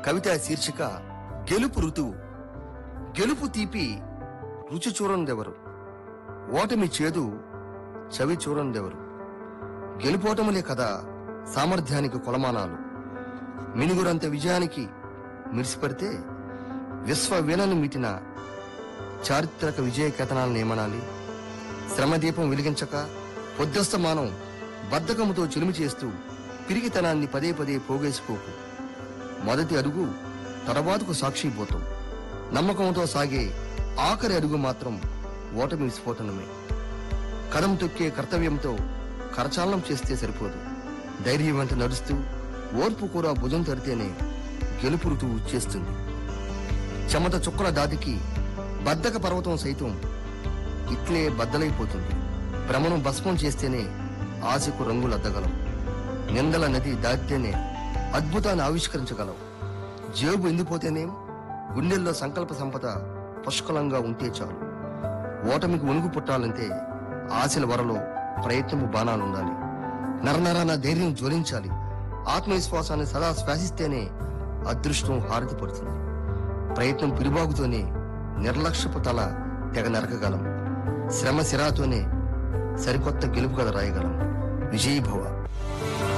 కవిత శీర్షిక గెలుపు ఋతువు. గెలుపు తీపి రుచి చూడనిదెవరు, ఓటమి చేదు చవి చూడనిదెవరు. గెలుపోటములే కదా సామర్థ్యానికి కొలమానాలు. మినుగురంత విజయానికి మిరిసిపడితే విశ్వవీణను మీటిన చారిత్రక విజయ కథనాలను ఏమనాలి. శ్రమదీపం వెలిగించక పొద్దస్తమానం బద్ధకముతో చిలుమి చేస్తూ పిరిగితనాన్ని పదే పదే పోగేసుకోకు. మొదటి అడుగు తర్వాతకు సాక్షిపోతాం. నమ్మకంతో సాగే ఆఖరి అడుగు మాత్రం ఓటమి విస్ఫోటనమే. కదం తొక్కే కర్తవ్యంతో కరచాలనం చేస్తే సరిపోదు. ధైర్యం వెంట నడుస్తూ ఓర్పు కూడా భుజం తడితేనే గెలుపు ఋతువు చేస్తుంది. చెమట చుక్కల దాటికి బద్ధక పర్వతం సైతం ఇట్లే బద్దలైపోతుంది. భ్రమను భస్మం చేస్తేనే ఆశకు రంగులద్దగలం. నిందల నది దాటితేనే అద్భుతాన్ని ఆవిష్కరించగలం. జేబు ఎండిపోతేనేం గుండెల్లో సంకల్ప సంపద పుష్కలంగా ఉంటే చాలు. ఓటమికి ఉణుగు పుట్టాలంటే ఆశల వరలో ప్రయత్నము బాణాలుండాలి. నరనరాన ధైర్యం జ్వలించాలి. ఆత్మవిశ్వాసాన్ని సదా శ్వాసిస్తేనే అదృష్టం హారతి పడుతుంది. ప్రయత్నం పిలుబాగుతోనే నిర్లక్ష్యపు తల తెగ నరకగలం. శ్రమ సిరాతోనే సరికొత్త గెలుపు కథ రాయగలం. విజయీభవ.